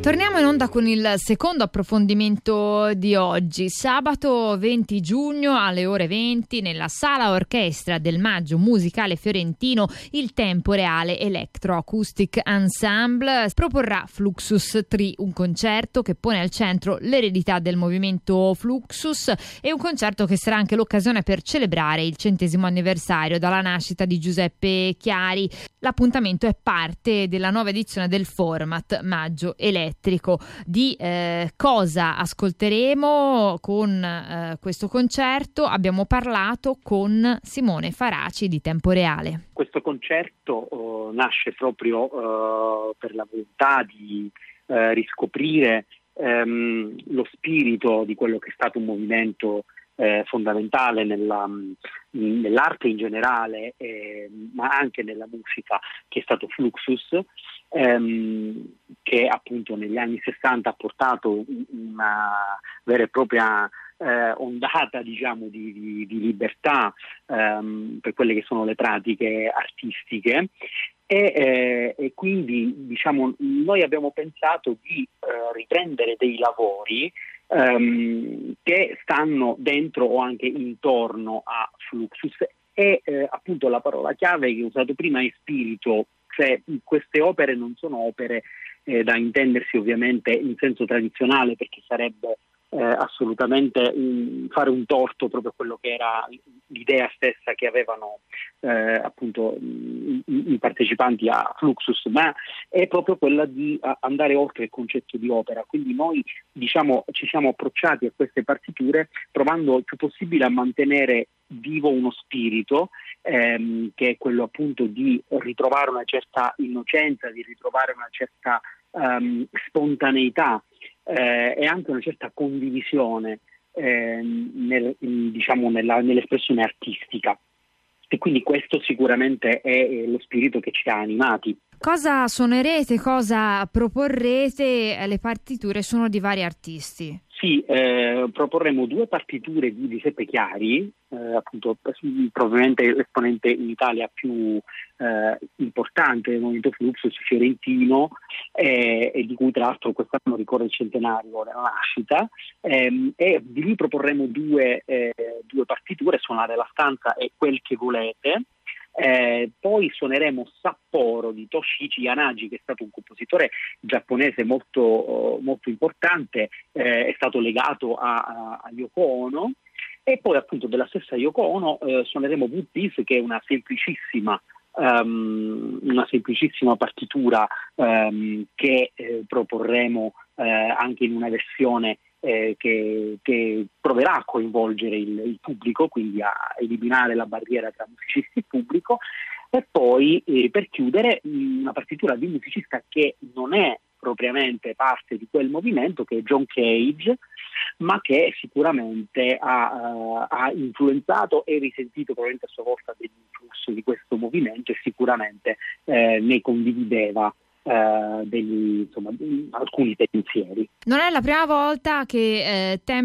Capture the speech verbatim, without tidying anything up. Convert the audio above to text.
Torniamo in onda con il secondo approfondimento di oggi. Sabato venti giugno alle ore venti nella Sala Orchestra del Maggio Musicale Fiorentino il Tempo Reale Electro Acoustic Ensemble proporrà Fluxus tre, un concerto che pone al centro l'eredità del movimento Fluxus e un concerto che sarà anche l'occasione per celebrare il centesimo anniversario dalla nascita di Giuseppe Chiari. L'appuntamento è parte della nuova edizione del format Maggio Elettrico. Di eh, cosa ascolteremo con eh, questo concerto abbiamo parlato con Simone Faraci di Tempo Reale. Questo concerto uh, nasce proprio uh, per la volontà di uh, riscoprire um, lo spirito di quello che è stato un movimento eh, fondamentale nella, nell'arte in generale, eh, ma anche nella musica, che è stato Fluxus, ehm, che appunto negli anni sessanta ha portato una vera e propria eh, ondata, diciamo, di, di, di libertà ehm, per quelle che sono le pratiche artistiche. E, eh, e quindi diciamo noi abbiamo pensato di eh, riprendere dei lavori ehm, che stanno dentro o anche intorno a Fluxus e eh, appunto la parola chiave che ho usato prima è spirito, cioè queste opere non sono opere eh, da intendersi ovviamente in senso tradizionale, perché sarebbe Eh, assolutamente mh, fare un torto proprio a quello che era l'idea stessa che avevano eh, appunto mh, i partecipanti a Fluxus, ma è proprio quella di a, andare oltre il concetto di opera. Quindi noi diciamo ci siamo approcciati a queste partiture provando il più possibile a mantenere vivo uno spirito ehm, che è quello appunto di ritrovare una certa innocenza, di ritrovare una certa um, spontaneità Eh, e anche una certa condivisione eh, nel, in, diciamo nella, nell'espressione artistica, e quindi questo sicuramente è, è lo spirito che ci ha animati. Cosa suonerete, cosa proporrete? Le partiture sono di vari artisti. Sì, eh, proporremo due partiture di Giuseppe Chiari, eh, appunto probabilmente l'esponente in Italia più eh, importante del movimento Fluxus fiorentino, eh, e di cui tra l'altro quest'anno ricorre il centenario della nascita, ehm, e di lui proporremo due, eh, due partiture, Suonare la stanza e Quel che volete. Eh, poi suoneremo Sapporo di Toshichi Yanagi, che è stato un compositore giapponese molto, molto importante, eh, è stato legato a, a, a Yoko Ono, e poi appunto della stessa Yoko Ono eh, suoneremo Wood Peace, che è una semplicissima um, una semplicissima partitura um, che eh, proporremo eh, anche in una versione Eh, che, che proverà a coinvolgere il, il pubblico, quindi a eliminare la barriera tra musicisti e pubblico. E poi eh, per chiudere una partitura di un musicista che non è propriamente parte di quel movimento, che è John Cage, ma che sicuramente ha, uh, ha influenzato e risentito probabilmente a sua volta dell'influsso di questo movimento, e sicuramente eh, ne condivideva Uh, degli, insomma, alcuni pensieri. Non è la prima volta che eh,